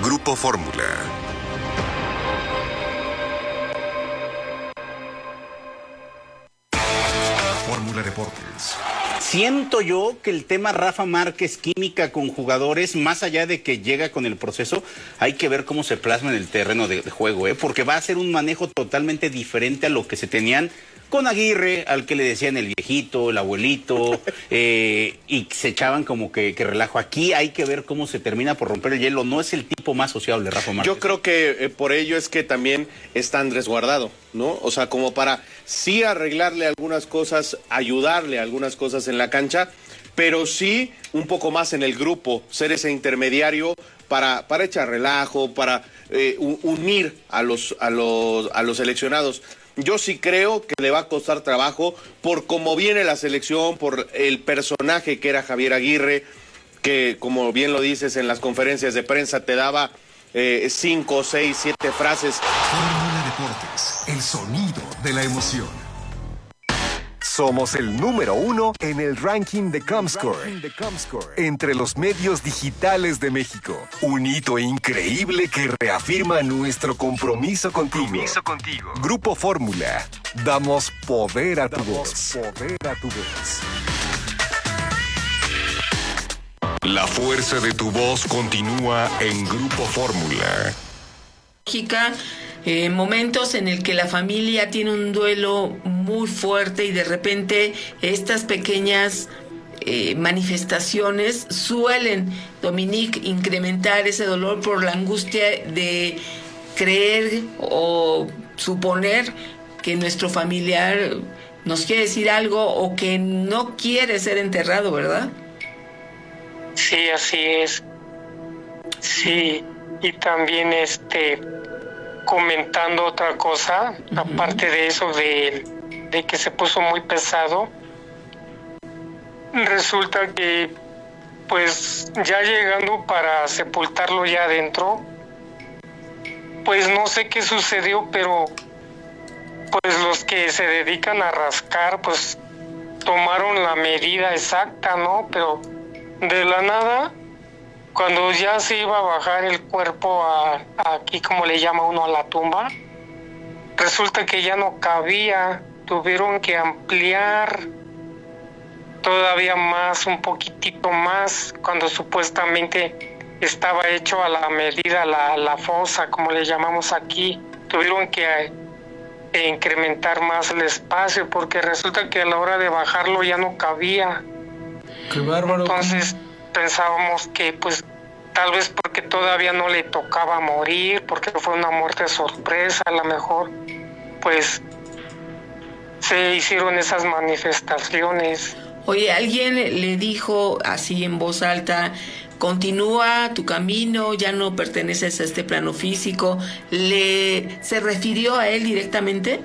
Grupo Fórmula. Fórmula Deportes. Siento yo que el tema Rafa Márquez, química con jugadores, más allá de que llega con el proceso, hay que ver cómo se plasma en el terreno de juego, porque va a ser un manejo totalmente diferente a lo que se tenían con Aguirre, al que le decían el viejito, el abuelito, y se echaban como que relajo. Aquí hay que ver cómo se termina por romper el hielo. No es el tipo más sociable, Rafa Márquez. Yo creo que por ello es que también está Andrés Guardado, ¿no? O sea, como para sí arreglarle algunas cosas, ayudarle a algunas cosas en la cancha, pero sí un poco más en el grupo, ser ese intermediario para echar relajo, para unir a los seleccionados. Yo sí creo que le va a costar trabajo por cómo viene la selección, por el personaje que era Javier Aguirre, que como bien lo dices en las conferencias de prensa te daba 5, 6, 7 frases. Fórmula Deportes, el sonido de la emoción. Somos el número 1 en el ranking de Comscore, entre los medios digitales de México. Un hito increíble que reafirma nuestro compromiso contigo. Grupo Fórmula, damos poder a tu voz. La fuerza de tu voz continúa en Grupo Fórmula. Momentos en el que la familia tiene un duelo muy fuerte y de repente estas pequeñas manifestaciones suelen, Dominique, incrementar ese dolor por la angustia de creer o suponer que nuestro familiar nos quiere decir algo o que no quiere ser enterrado, ¿verdad? Sí, así es. Sí, y también comentando otra cosa, aparte de eso de que se puso muy pesado, resulta que pues ya llegando para sepultarlo ya adentro, pues no sé qué sucedió, pero pues los que se dedican a rascar pues tomaron la medida exacta, ¿no? Pero de la nada, cuando ya se iba a bajar el cuerpo aquí, como le llama uno, a la tumba, resulta que ya no cabía, tuvieron que ampliar todavía más, un poquitito más, cuando supuestamente estaba hecho a la medida, la fosa, como le llamamos aquí. Tuvieron que incrementar más el espacio, porque resulta que a la hora de bajarlo ya no cabía. ¡Qué bárbaro! Entonces pensábamos que pues tal vez porque todavía no le tocaba morir, porque fue una muerte sorpresa, a lo mejor pues se hicieron esas manifestaciones. Oye, alguien le dijo así en voz alta: continúa tu camino, ya no perteneces a este plano físico. ¿Se refirió a él directamente?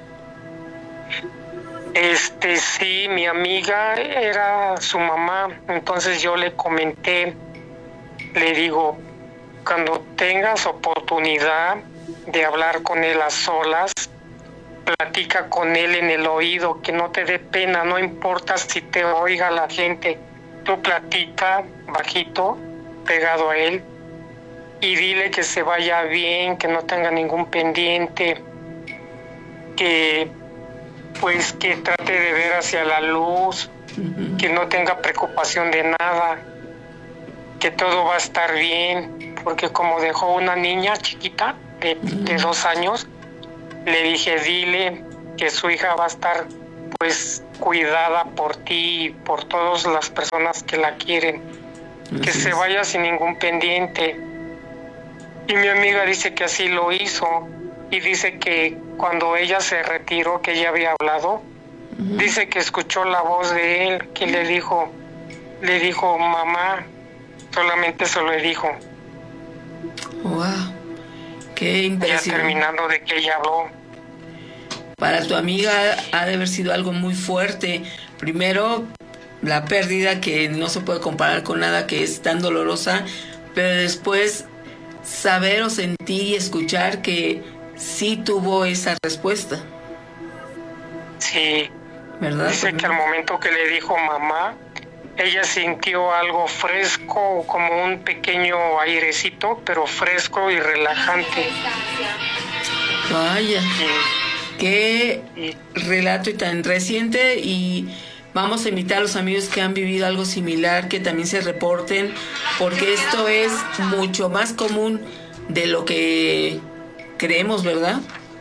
Sí, mi amiga era su mamá, entonces yo le comenté, le digo, cuando tengas oportunidad de hablar con él a solas, platica con él en el oído, que no te dé pena, no importa si te oiga la gente, tú platica bajito, pegado a él, y dile que se vaya bien, que no tenga ningún pendiente, que pues que trate de ver hacia la luz, que no tenga preocupación de nada, que todo va a estar bien, porque como dejó una niña chiquita de 2 años, le dije, dile que su hija va a estar pues cuidada por ti y por todas las personas que la quieren, que se vaya sin ningún pendiente. Y mi amiga dice que así lo hizo, y dice que cuando ella se retiró, que ella había hablado, dice que escuchó la voz de él, que le dijo mamá, solamente eso le dijo. Wow, qué impresión. Ya terminando de que ella habló. Para tu amiga ha de haber sido algo muy fuerte. Primero, la pérdida que no se puede comparar con nada, que es tan dolorosa, pero después saber o sentir y escuchar que sí tuvo esa respuesta. Sí. ¿Verdad? Dice que al momento que le dijo mamá, ella sintió algo fresco, como un pequeño airecito, pero fresco y relajante. Vaya, qué relato y tan reciente, y vamos a invitar a los amigos que han vivido algo similar que también se reporten, porque esto es mucho más común de lo que creemos, ¿verdad?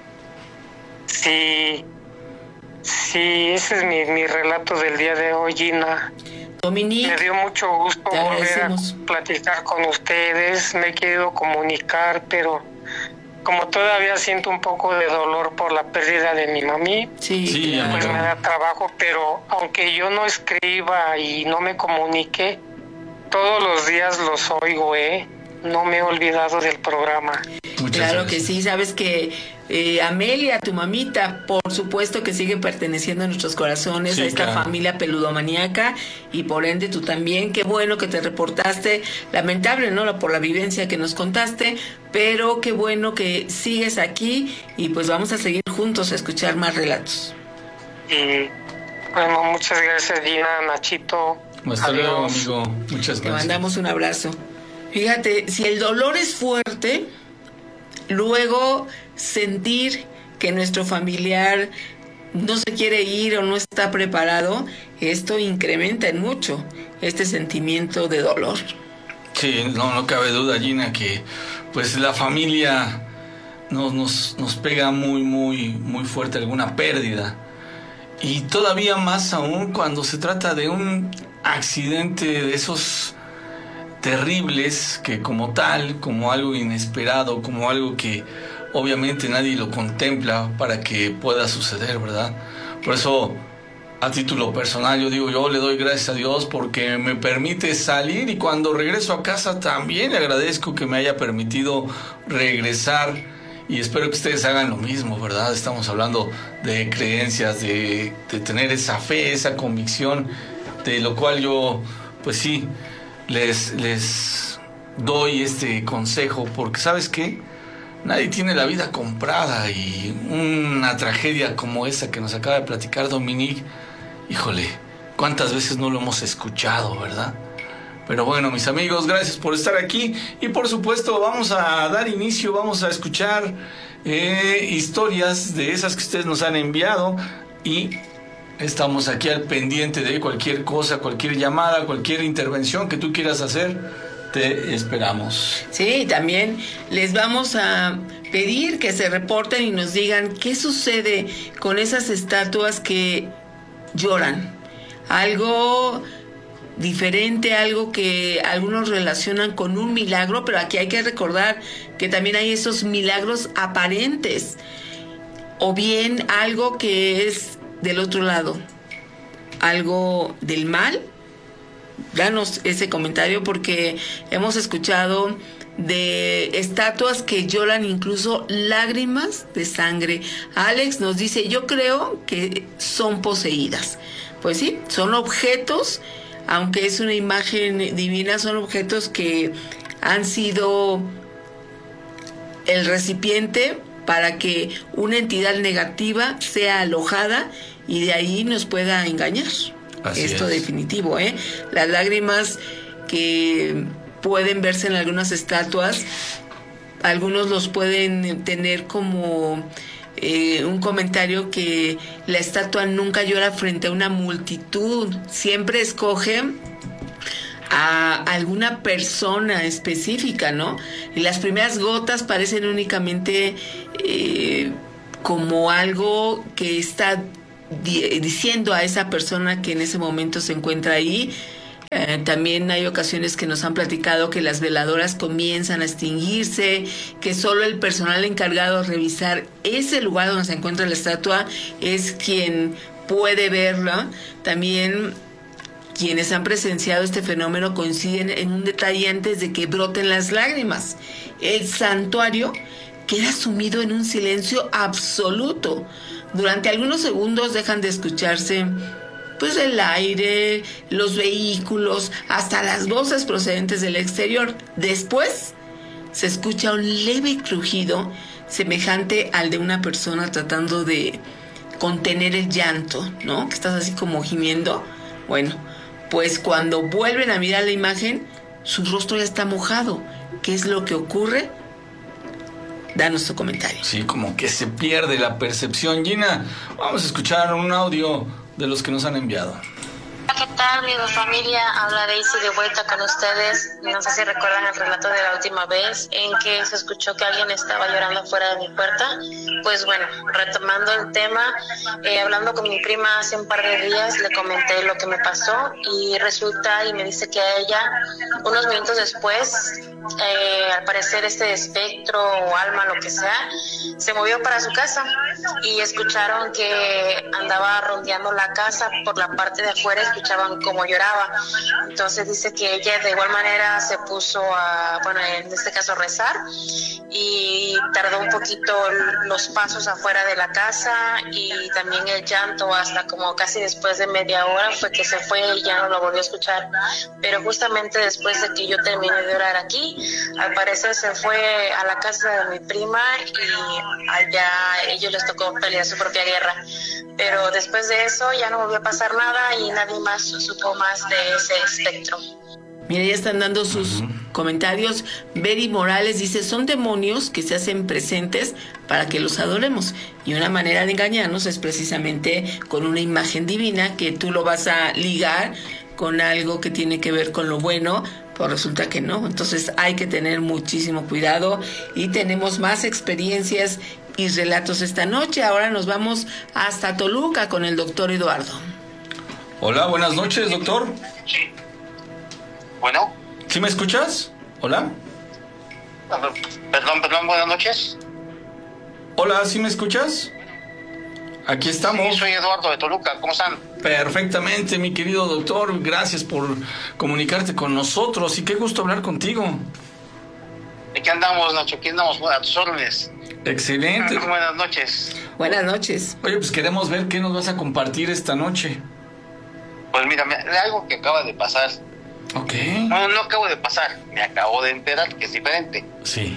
Sí, ese es mi relato del día de hoy, Gina. Dominique, me dio mucho gusto te volver agradecemos. a platicar con ustedes. Me he querido comunicar, pero como todavía siento un poco de dolor por la pérdida de mi mami, Sí, pues claro. me da trabajo, pero aunque yo no escriba y no me comunique, todos los días los oigo, no me he olvidado del programa. Claro que sí, sabes que Amelia, tu mamita, por supuesto que sigue perteneciendo a nuestros corazones, Sí, a esta claro. familia peludomaníaca, y por ende tú también. Qué bueno que te reportaste, lamentable, ¿no?, por la vivencia que nos contaste, pero qué bueno que sigues aquí, y pues vamos a seguir juntos a escuchar más relatos. Y bueno, muchas gracias, Gina, Nachito. Hasta luego, Adiós. amigo. Muchas Te gracias. mandamos un abrazo. Fíjate, si el dolor es fuerte, luego sentir que nuestro familiar no se quiere ir o no está preparado, esto incrementa en mucho este sentimiento de dolor. Sí, no cabe duda, Gina, que pues la familia nos pega muy fuerte alguna pérdida. Y todavía más aún cuando se trata de un accidente de esos terribles, que como tal, como algo inesperado, como algo que obviamente nadie lo contempla para que pueda suceder, ¿verdad? Por eso, a título personal, yo le doy gracias a Dios porque me permite salir, y cuando regreso a casa también le agradezco que me haya permitido regresar, y espero que ustedes hagan lo mismo, ¿verdad? Estamos hablando de creencias, de tener esa fe, esa convicción, de lo cual yo, pues sí, les doy este consejo, porque ¿sabes qué? Nadie tiene la vida comprada, y una tragedia como esa que nos acaba de platicar Dominique, híjole, ¿cuántas veces no lo hemos escuchado, verdad? Pero bueno, mis amigos, gracias por estar aquí, y por supuesto vamos a dar inicio, vamos a escuchar historias de esas que ustedes nos han enviado, y estamos aquí al pendiente de cualquier cosa, cualquier llamada, cualquier intervención que tú quieras hacer. Te esperamos. Sí, también les vamos a pedir que se reporten y nos digan qué sucede con esas estatuas que lloran. Algo diferente, algo que algunos relacionan con un milagro, pero aquí hay que recordar que también hay esos milagros aparentes, o bien algo que es del otro lado, algo del mal. Danos ese comentario, porque hemos escuchado de estatuas que lloran incluso lágrimas de sangre. Alex nos dice, yo creo que son poseídas. Pues sí, son objetos, aunque es una imagen divina, son objetos que han sido el recipiente para que una entidad negativa sea alojada y de ahí nos pueda engañar. Así Esto es. definitivo, Las lágrimas que pueden verse en algunas estatuas, algunos los pueden tener como un comentario que la estatua nunca llora frente a una multitud, siempre escoge a alguna persona específica, ¿no? Y las primeras gotas parecen únicamente como algo que está diciendo a esa persona que en ese momento se encuentra ahí. También hay ocasiones que nos han platicado que las veladoras comienzan a extinguirse, que solo el personal encargado de revisar ese lugar donde se encuentra la estatua es quien puede verla. También quienes han presenciado este fenómeno coinciden en un detalle antes de que broten las lágrimas. El santuario queda sumido en un silencio absoluto. Durante algunos segundos dejan de escucharse pues el aire, los vehículos, hasta las voces procedentes del exterior. Después se escucha un leve crujido semejante al de una persona tratando de contener el llanto, ¿no? Que estás así como gimiendo. Bueno, pues cuando vuelven a mirar la imagen, su rostro ya está mojado. ¿Qué es lo que ocurre? Danos tu comentario. Sí, como que se pierde la percepción. Gina, vamos a escuchar un audio de los que nos han enviado. ¿Qué tal, mi familia? Habla Daisy de vuelta con ustedes. No sé si recuerdan el relato de la última vez en que se escuchó que alguien estaba llorando afuera de mi puerta. Pues bueno, retomando el tema, hablando con mi prima hace un par de días, le comenté lo que me pasó y resulta y me dice que a ella, unos minutos después, al parecer este espectro o alma, lo que sea, se movió para su casa y escucharon que andaba rondeando la casa por la parte de afuera, escuchaban cómo lloraba. Entonces dice que ella de igual manera se puso a, bueno, en este caso rezar, y tardó un poquito los pasos afuera de la casa y también el llanto hasta como casi después de media hora fue que se fue y ya no lo volvió a escuchar. Pero justamente después de que yo terminé de orar aquí, al parecer se fue a la casa de mi prima y allá a ellos les tocó pelear su propia guerra. Pero después de eso ya no volvió a pasar nada y nadie más supo más de ese espectro. Mira, ya están dando sus comentarios. Beri Morales dice, son demonios que se hacen presentes para que los adoremos. Y una manera de engañarnos es precisamente con una imagen divina que tú lo vas a ligar con algo que tiene que ver con lo bueno, pues resulta que no. Entonces hay que tener muchísimo cuidado y tenemos más experiencias y relatos esta noche. Ahora nos vamos hasta Toluca con el doctor Eduardo. Hola, buenas noches, doctor. Sí. Bueno. ¿Sí me escuchas? Hola. Perdón, buenas noches. Hola, ¿sí me escuchas? Aquí estamos. Sí, soy Eduardo de Toluca, ¿cómo están? Perfectamente, mi querido doctor. Gracias por comunicarte con nosotros y qué gusto hablar contigo. Aquí andamos, Nacho, aquí andamos a tus órdenes. Excelente. Buenas noches. Buenas noches. Oye, pues queremos ver qué nos vas a compartir esta noche. Pues mira, algo que acaba de pasar. Ok. Bueno, no acabo de pasar, me acabo de enterar que es diferente. Sí.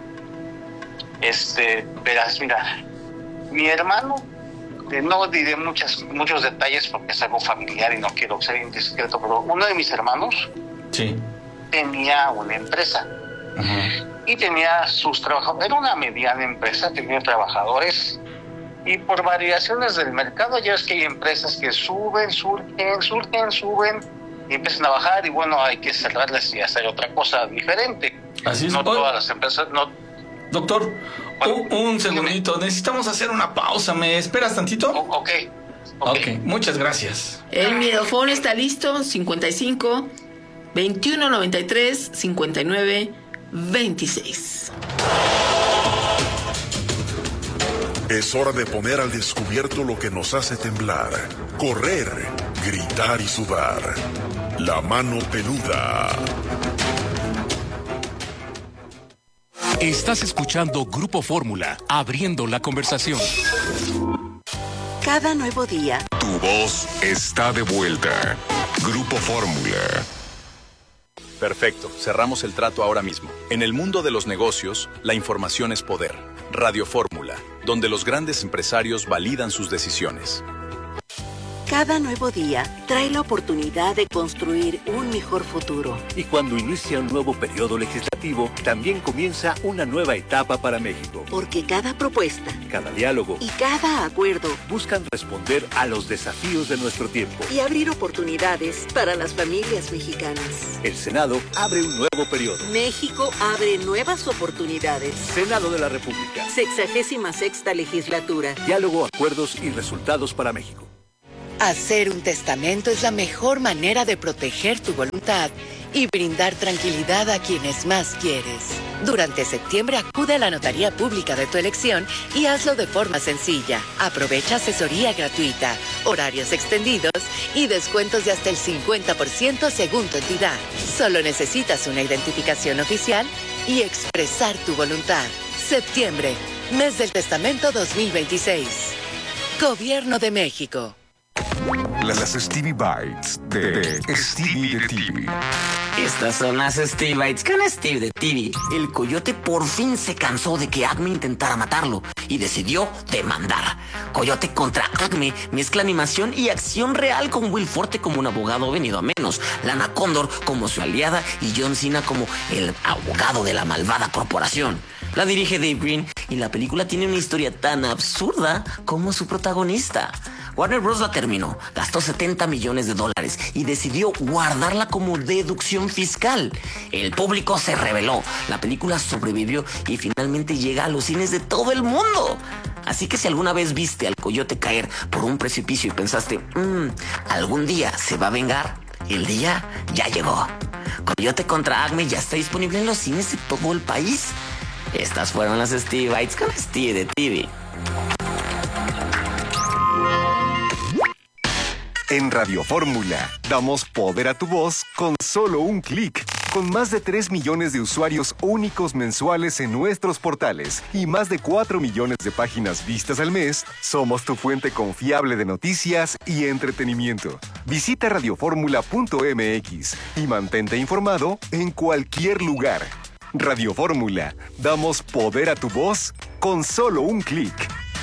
Verás, mira, mi hermano, no diré muchos detalles porque es algo familiar y no quiero ser indiscreto, pero uno de mis hermanos sí tenía una empresa. Ajá. Y tenía sus trabajadores, era una mediana empresa, tenía trabajadores, y por variaciones del mercado, ya es que hay empresas que suben, suben, y empiezan a bajar, y bueno, hay que cerrarlas y hacer otra cosa diferente. Así es. No todas las empresas, no. Doctor, un segundito, necesitamos hacer una pausa, ¿me esperas tantito? Ok, muchas gracias. El miedofón está listo, 55 21 93 59 26. Es hora de poner al descubierto lo que nos hace temblar, correr, gritar y sudar. La mano peluda. Estás escuchando Grupo Fórmula, abriendo la conversación. Cada nuevo día. Tu voz está de vuelta. Grupo Fórmula. Perfecto, cerramos el trato ahora mismo. En el mundo de los negocios, la información es poder. Radio Fórmula, donde los grandes empresarios validan sus decisiones. Cada nuevo día trae la oportunidad de construir un mejor futuro. Y cuando inicia un nuevo periodo legislativo, también comienza una nueva etapa para México. Porque cada propuesta, cada diálogo y cada acuerdo buscan responder a los desafíos de nuestro tiempo y abrir oportunidades para las familias mexicanas. El Senado abre un nuevo periodo. México abre nuevas oportunidades. Senado de la República. 66ª legislatura. Diálogo, acuerdos y resultados para México. Hacer un testamento es la mejor manera de proteger tu voluntad y brindar tranquilidad a quienes más quieres. Durante septiembre acude a la notaría pública de tu elección y hazlo de forma sencilla. Aprovecha asesoría gratuita, horarios extendidos y descuentos de hasta el 50% según tu entidad. Solo necesitas una identificación oficial y expresar tu voluntad. Septiembre, mes del testamento 2026. Gobierno de México. Las Stevie Bites de Stevie de TV. Estas son las Steve Bites con Steve de TV. El coyote por fin se cansó de que Acme intentara matarlo y decidió demandar. Coyote contra Acme mezcla animación y acción real con Will Forte como un abogado venido a menos, Lana Condor como su aliada y John Cena como el abogado de la malvada corporación. La dirige Dave Green y la película tiene una historia tan absurda como su protagonista. Warner Bros. La terminó, gastó $70 millones y decidió guardarla como deducción fiscal. El público se rebeló, la película sobrevivió y finalmente llega a los cines de todo el mundo. Así que si alguna vez viste al coyote caer por un precipicio y pensaste, algún día se va a vengar, el día ya llegó. Coyote contra Acme ya está disponible en los cines de todo el país. Estas fueron las Steve Bites con Steve de TV. En Radio Fórmula, damos poder a tu voz con solo un clic. Con más de 3 millones de usuarios únicos mensuales en nuestros portales y más de 4 millones de páginas vistas al mes, somos tu fuente confiable de noticias y entretenimiento. Visita radioformula.mx y mantente informado en cualquier lugar. Radio Fórmula, damos poder a tu voz con solo un clic.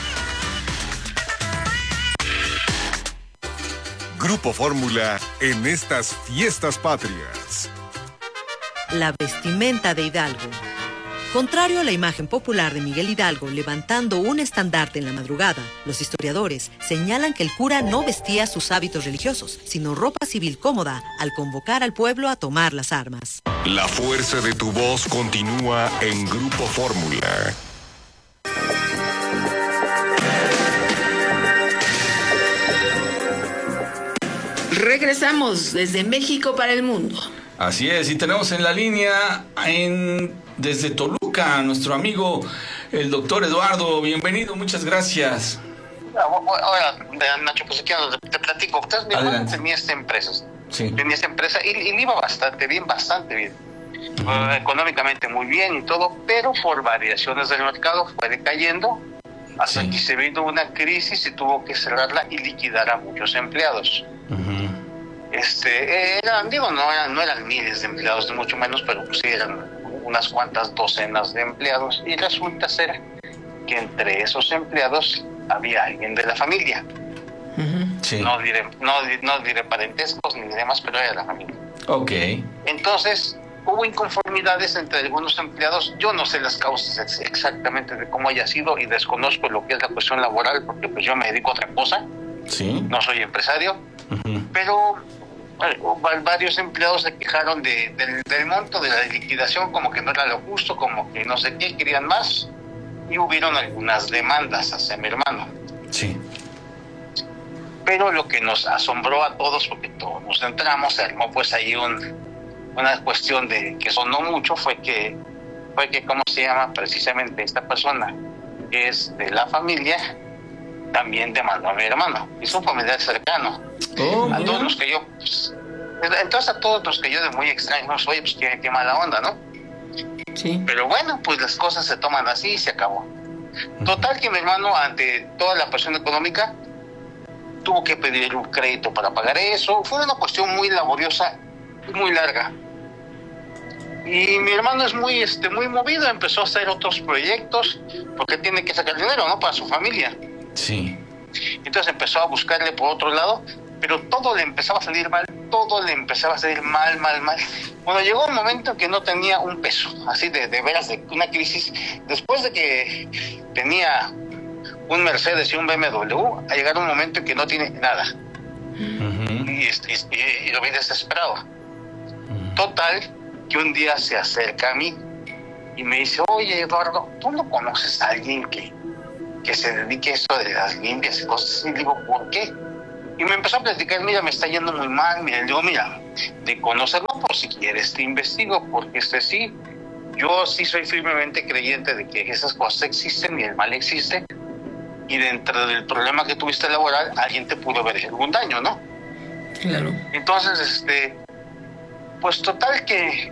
Grupo Fórmula en estas fiestas patrias. La vestimenta de Hidalgo. Contrario a la imagen popular de Miguel Hidalgo levantando un estandarte en la madrugada, los historiadores señalan que el cura no vestía sus hábitos religiosos, sino ropa civil cómoda al convocar al pueblo a tomar las armas. La fuerza de tu voz continúa en Grupo Fórmula. Regresamos desde México para el mundo. Así es, y tenemos en la línea desde Toluca a nuestro amigo el doctor Eduardo. Bienvenido, muchas gracias. Hola, Nacho, pues aquí te platico. Entonces, mi hermano tenía esta empresa. Sí. Tenía esta empresa y le iba bastante bien. Económicamente muy bien y todo, pero por variaciones del mercado fue decayendo hasta que se vino una crisis y tuvo que cerrarla y liquidar a muchos empleados. No eran miles de empleados, ni mucho menos, pero pues sí eran unas cuantas docenas de empleados, y resulta ser que entre esos empleados había alguien de la familia. Sí. No diré parentescos ni demás, pero era la familia. Ok. Entonces hubo inconformidades entre algunos empleados. Yo no sé las causas exactamente de cómo haya sido y desconozco lo que es la cuestión laboral, porque pues yo me dedico a otra cosa. Sí. No soy empresario. Pero varios empleados se quejaron del monto de la liquidación, como que no era lo justo, como que no sé qué, querían más, y hubieron algunas demandas hacia mi hermano. Sí. Pero lo que nos asombró a todos, porque todos nos entramos, se armó pues ahí una cuestión de que sonó mucho, fue que ¿cómo se llama? Precisamente esta persona, que es de la familia, también demandó a mi hermano. Es un familiar cercano. A todos los que yo, pues, entonces a todos los que yo de muy extraños, oye, pues qué mala onda, ¿no? Sí. Pero bueno, pues las cosas se toman así y se acabó. Total que mi hermano, ante toda la presión económica, tuvo que pedir un crédito para pagar eso. Fue una cuestión muy laboriosa y muy larga. Y mi hermano es muy movido, empezó a hacer otros proyectos porque tiene que sacar dinero, ¿no? Para su familia. Sí. Entonces empezó a buscarle por otro lado, pero todo le empezaba a salir mal, mal. Bueno, llegó un momento en que no tenía un peso, así de veras, de una crisis. Después de que tenía un Mercedes y un BMW, a llegar un momento en que no tiene nada. Y lo vi desesperado. Total, que un día se acerca a mí y me dice, oye, Eduardo, ¿tú no conoces a alguien que se dedique a esto de las limpias y cosas así? Y digo, ¿por qué? Y me empezó a platicar, mira, me está yendo muy mal. Mira, digo, mira, de conocerlo, por si quieres te investigo, porque sí, yo sí soy firmemente creyente de que esas cosas existen y el mal existe, y dentro del problema que tuviste laboral, alguien te pudo haber hecho algún daño, ¿no? Claro. Entonces, pues total que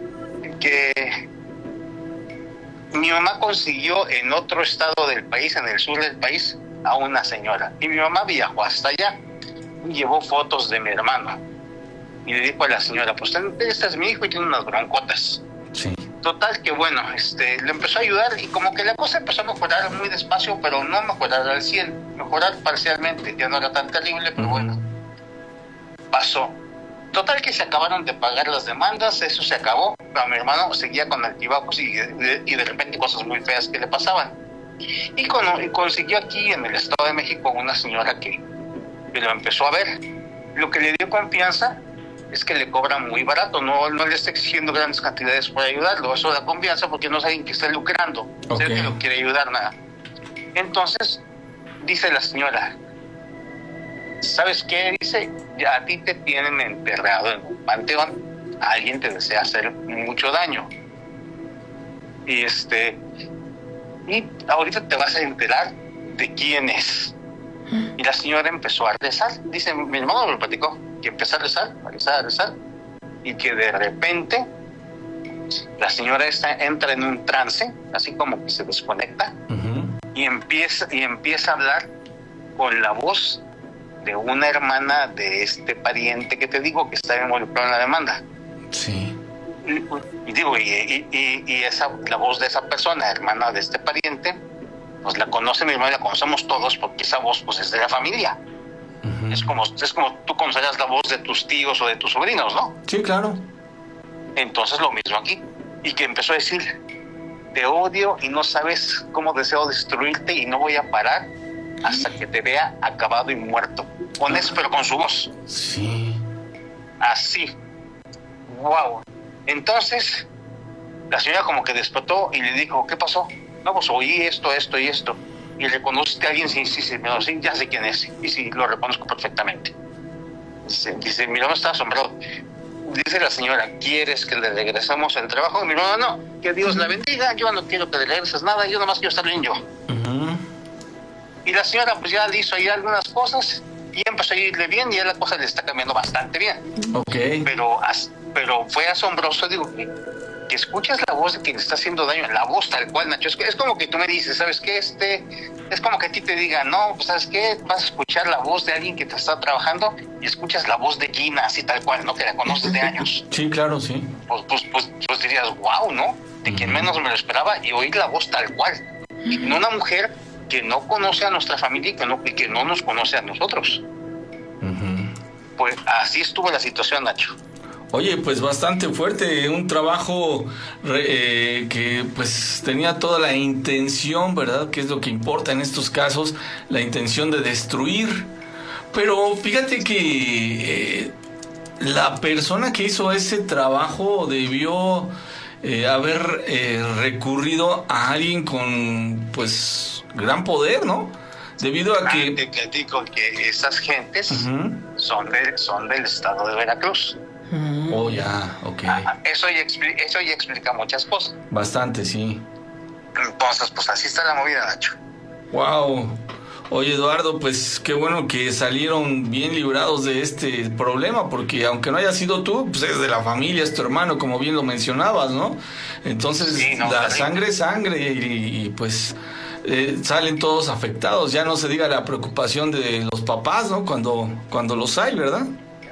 mi mamá consiguió en otro estado del país, en el sur del país, a una señora. Y mi mamá viajó hasta allá y llevó fotos de mi hermano. Y le dijo a la señora, pues este es mi hijo y tiene unas broncotas. Sí. Total que bueno, le empezó a ayudar y como que la cosa empezó a mejorar muy despacio, pero no mejorar al 100, mejorar parcialmente, ya no era tan terrible, pero bueno, pasó. Total que se acabaron de pagar las demandas, eso se acabó, pero mi hermano seguía con altibajos y de repente cosas muy feas que le pasaban. Y consiguió aquí en el Estado de México una señora que lo empezó a ver. Lo que le dio confianza es que le cobran muy barato, no le está exigiendo grandes cantidades por ayudarlo. Eso da confianza porque no es alguien que esté lucrando, es el que lo quiere ayudar, nada. Entonces, dice la señora, ¿sabes qué? Dice, ya a ti te tienen enterrado en un panteón, alguien te desea hacer mucho daño. Y ahorita te vas a enterar de quién es. Y la señora empezó a rezar. Dice, mi hermano me lo platicó, que empezó a rezar, y que de repente la señora entra en un trance, así como que se desconecta, y empieza a hablar con la voz de una hermana de este pariente que te digo que está involucrado en la demanda. Sí. Y digo, la voz de esa persona, hermana de este pariente, pues la conoce mi hermano, la conocemos todos porque esa voz pues es de la familia. Es como tú conocerías la voz de tus tíos o de tus sobrinos, ¿no? Sí, claro. Entonces lo mismo aquí. Y que empezó a decir, te odio y no sabes cómo deseo destruirte y no voy a parar hasta que te vea acabado y muerto. Con eso, pero con su voz. Sí. Así. Wow. Entonces, la señora como que despertó y le dijo, ¿qué pasó? No, pues oí esto y esto. Y reconociste a alguien, sí, ya sé quién es. Y sí, lo reconozco perfectamente. Dice, mi hermano está asombrado. Dice la señora, ¿quieres que le regresemos el trabajo? Y mi hermano, no, que Dios la bendiga, yo no quiero que le regreses nada, yo nada más quiero estar bien yo. Y la señora pues ya le hizo ahí algunas cosas y empezó a irle bien y ya la cosa le está cambiando bastante bien. Pero fue asombroso, digo, que escuchas la voz de quien está haciendo daño, la voz tal cual, Nacho. Es como que tú me dices, ¿sabes qué? Es como que a ti te diga, no, pues, ¿sabes qué? Vas a escuchar la voz de alguien que te está trabajando y escuchas la voz de Gina, así tal cual, ¿no? Que la conoces de años. Sí, claro, sí. Pues dirías, wow, ¿no? De quien menos me lo esperaba y oír la voz tal cual. Y no una mujer que no conoce a nuestra familia y que no nos conoce a nosotros. Pues así estuvo la situación, Nacho. Oye, pues bastante fuerte, un trabajo que pues tenía toda la intención, ¿verdad? Que es lo que importa en estos casos, la intención de destruir. Pero fíjate que la persona que hizo ese trabajo debió haber recurrido a alguien con pues gran poder, ¿no? Debido a que... Te digo que esas gentes son del estado de Veracruz. Oh, ya, ok. Eso ya explica muchas cosas. Bastante, sí. Entonces, pues así está la movida, Nacho. Wow. Oye, Eduardo, pues qué bueno que salieron bien librados de este problema, porque aunque no haya sido tú, pues es de la familia, es tu hermano, como bien lo mencionabas, ¿no? Entonces, sí, no, la sangre es sangre y pues salen todos afectados. Ya no se diga la preocupación de los papás, ¿no? Cuando los hay, ¿verdad?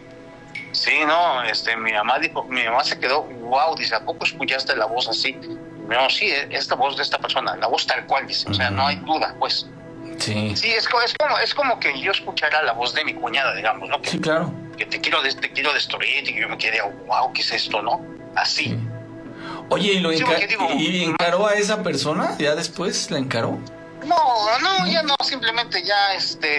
Sí, no, mi mamá se quedó, wow, dice, ¿a poco escuchaste la voz así? No, sí, esta voz de esta persona, la voz tal cual, dice, o sea, no hay duda, pues. Sí. Sí, es como que yo escuchara la voz de mi cuñada, digamos, ¿no? Sí, claro. Que te quiero destruir y yo me quedé, wow, ¿qué es esto, no? Así. Sí. Oye, ¿y encaró a esa persona? ¿Ya después la encaró? No, ya no, simplemente ya,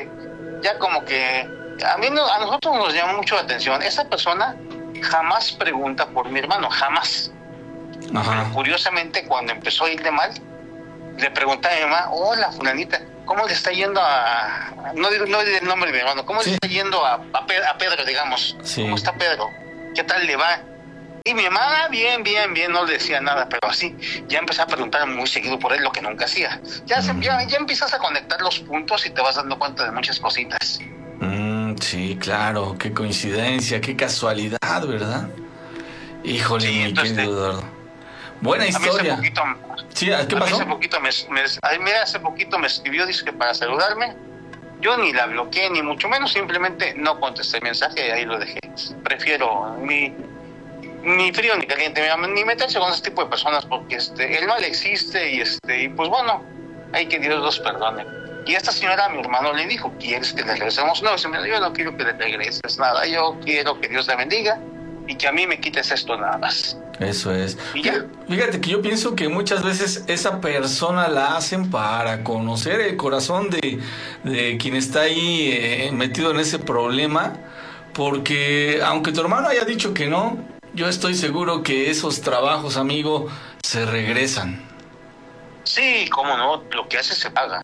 ya como que... A nosotros nos llamó mucho la atención. Esa persona jamás pregunta por mi hermano, jamás. Ajá. Pero curiosamente, cuando empezó a irle mal, le pregunté a mi mamá, hola, fulanita, ¿cómo le está yendo a... No diré el nombre de mi hermano, ¿cómo le está yendo a Pedro, digamos? Sí. ¿Cómo está Pedro? ¿Qué tal le va? Y mi mamá, bien, no le decía nada, pero así, ya empecé a preguntar muy seguido por él, lo que nunca hacía. Ya empiezas a conectar los puntos y te vas dando cuenta de muchas cositas. Sí, claro, qué coincidencia, qué casualidad, ¿verdad? Híjole, mi querido Eduardo. Buena historia. ¿Qué pasó? Hace poquito me escribió, dice que para saludarme, Yo ni la bloqueé, ni mucho menos, simplemente no contesté el mensaje y ahí lo dejé. Prefiero ni frío ni caliente, ni meterse con ese tipo de personas, porque el mal existe y pues bueno, hay que Dios los perdone. Y esta señora a mi hermano le dijo, ¿quieres que le regresemos? No, yo no quiero que le regreses nada, yo quiero que Dios la bendiga y que a mí me quites esto nada más. Eso es. Ya. Fíjate que yo pienso que muchas veces esa persona la hacen para conocer el corazón de quien está ahí metido en ese problema, porque aunque tu hermano haya dicho que no, yo estoy seguro que esos trabajos, amigo, se regresan. Sí, cómo no, lo que hace se paga.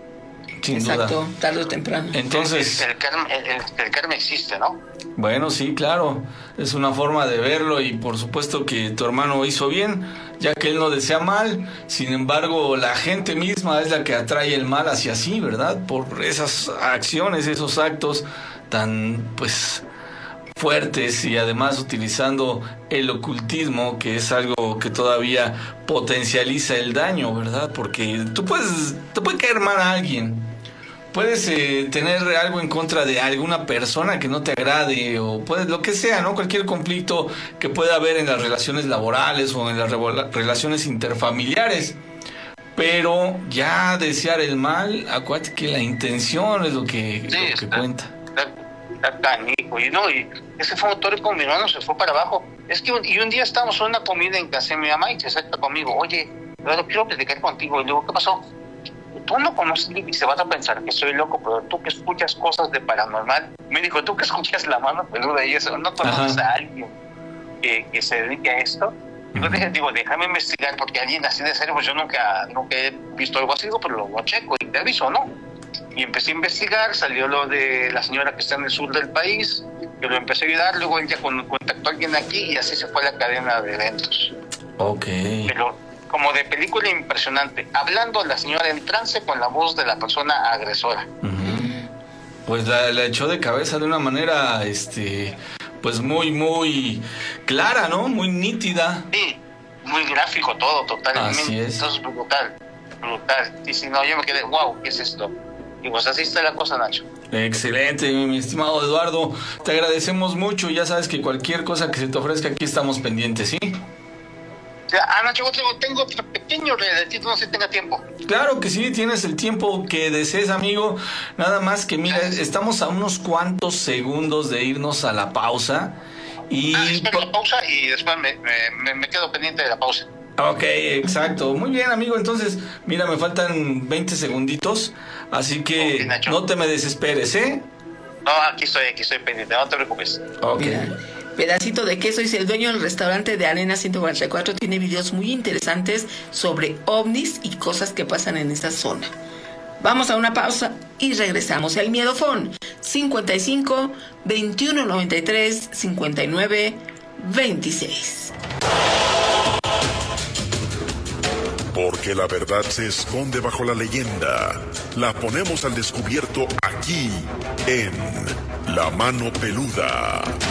Sin Exacto, duda. tarde o temprano. Entonces, el karma existe, ¿no? Bueno, sí, claro, es una forma de verlo y por supuesto que tu hermano hizo bien, ya que él no desea mal. Sin embargo, la gente misma es la que atrae el mal hacia sí, ¿verdad? Por esas acciones, esos actos tan, pues, fuertes y además utilizando el ocultismo, que es algo que todavía potencializa el daño, ¿verdad? Porque te puede caer mal a alguien. Puedes tener algo en contra de alguna persona que no te agrade o puedes lo que sea, ¿no? Cualquier conflicto que pueda haber en las relaciones laborales o en las relaciones interfamiliares. Pero ya desear el mal, acuérdate que la intención es lo que cuenta. Canijo, y ese fue motor con mi hermano, se fue para abajo. Es que un día estábamos en una comida en casa de mi mamá y se acerca conmigo, oye, yo quiero platicar contigo. Y le digo, ¿qué pasó? Tú no conoces y se vas a pensar que soy loco, pero tú que escuchas cosas de paranormal. Me dijo, tú que escuchas la mano peluda y eso, ¿no conoces a alguien que se dedique a esto? Y yo digo, déjame investigar, porque alguien así de serio, pues yo nunca he visto algo así, pero lo checo y te aviso, ¿no? Y empecé a investigar, salió lo de la señora que está en el sur del país, que lo empecé a ayudar, luego ella contactó a alguien aquí y así se fue la cadena de eventos. Ok. Pero como de película impresionante, hablando la señora en trance con la voz de la persona agresora. Pues la echó de cabeza de una manera, pues muy clara, ¿no? Muy nítida. Sí, muy gráfico todo, totalmente. Así es. Entonces, brutal. Y si no, yo me quedé, wow, ¿qué es esto? Y pues así está la cosa, Nacho. Excelente, mi estimado Eduardo. Te agradecemos mucho. Ya sabes que cualquier cosa que se te ofrezca aquí estamos pendientes, ¿sí? Nacho, tengo otro pequeño relatito, no sé si tenga tiempo. Claro que sí, tienes el tiempo que desees, amigo. Nada más que mira, estamos a unos cuantos segundos de irnos a la pausa. Y espero la pausa y después me quedo pendiente de la pausa. Ok, exacto. Muy bien, amigo. Entonces, mira, me faltan 20 segunditos. Así que no te me desesperes, ¿eh? No, aquí estoy pendiente, no te preocupes. Ok. Mira, Pedacito de Queso dice, el dueño del restaurante de Arena 144 tiene videos muy interesantes sobre ovnis y cosas que pasan en esa zona. Vamos a una pausa y regresamos. El Miedofón 55 21 93 59 26. Porque la verdad se esconde bajo la leyenda. La ponemos al descubierto aquí en La Mano Peluda.